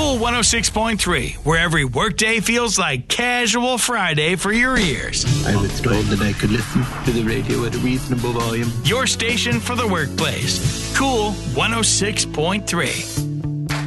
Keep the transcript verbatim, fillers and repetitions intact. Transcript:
Cool one oh six point three, where every workday feels like casual Friday for your ears. I was told that I could listen to the radio at a reasonable volume. Your station for the workplace. Cool one oh six point three.